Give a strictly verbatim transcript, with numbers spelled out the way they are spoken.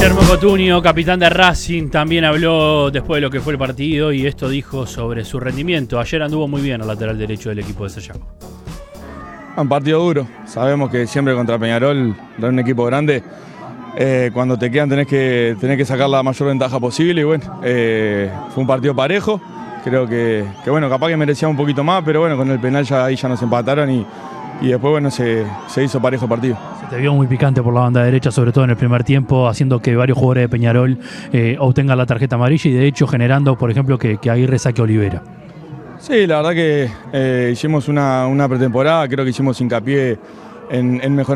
Guillermo Cotunio, capitán de Racing, también habló después de lo que fue el partido y esto dijo sobre su rendimiento. Ayer anduvo muy bien al lateral derecho del equipo de Sayago. Un partido duro. Sabemos que siempre contra Peñarol, un equipo grande, eh, cuando te quedan tenés que, tenés que sacar la mayor ventaja posible y bueno, eh, fue un partido parejo. Creo que, que bueno, capaz que merecía un poquito más, pero bueno, con el penal ya ahí ya nos empataron y, y después bueno, se, se hizo parejo el partido. Se te vio muy picante por la banda derecha, sobre todo en el primer tiempo, haciendo que varios jugadores de Peñarol eh, obtengan la tarjeta amarilla y de hecho generando, por ejemplo, que, que Aguirre saque a Olivera. Sí, la verdad que eh, hicimos una, una pretemporada, creo que hicimos hincapié en, en mejorar